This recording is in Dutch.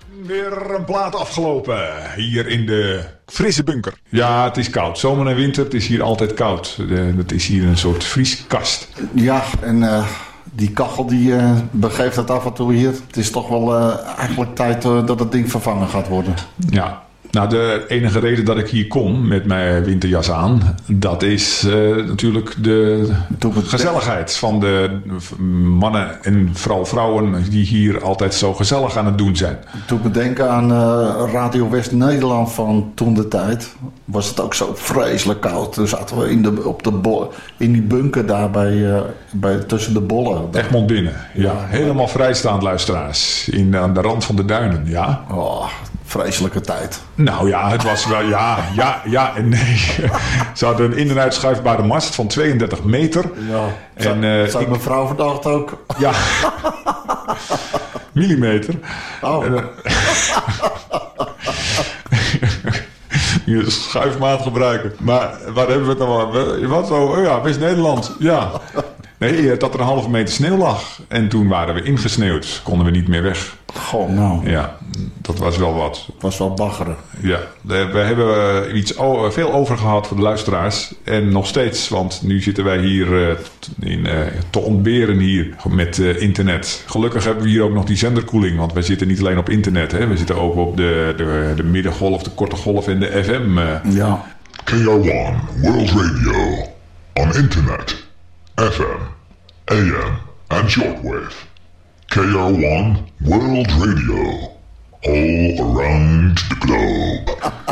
Weer een plaat afgelopen. Hier in de frisse bunker. Ja, het is koud. Zomer en winter, het is hier altijd koud. Het is hier een soort vrieskast. Ja, en die kachel die begeeft het af en toe hier. Het is toch wel eigenlijk tijd dat het ding vervangen gaat worden. Ja. Nou, de enige reden dat ik hier kom met mijn winterjas aan, dat is natuurlijk de gezelligheid van de mannen en vooral vrouwen die hier altijd zo gezellig aan het doen zijn. Toen ik denken aan Radio West-Nederland van toen de tijd, was het ook zo vreselijk koud. Toen zaten we in die bunker daar tussen de bollen. Egmond binnen, ja. Helemaal vrijstaand, luisteraars. Aan de rand van de duinen, ja. Oh, vreselijke tijd. Nou ja, het was wel ja en nee. Ze hadden een in- en uitschuifbare mast van 32 meter. Ja, zei mevrouw vandaag ook. Ja, millimeter. Oh. Je schuifmaat gebruiken. Maar waar hebben we het dan wel? Wat? Oh ja, West-Nederland. Ja. Nee, dat er een halve meter sneeuw lag. En toen waren we ingesneeuwd. Konden we niet meer weg. Goh, nou. Ja, dat was wel wat. Het was wel baggeren. Ja, we hebben veel over gehad voor de luisteraars. En nog steeds, want nu zitten wij hier te ontberen hier met internet. Gelukkig hebben we hier ook nog die zenderkoeling. Want wij zitten niet alleen op internet. Hè. We zitten ook op de middengolf, de korte golf en de FM. Ja. KR1 World Radio. On internet, FM, AM and shortwave. KR1 World Radio. All around the globe.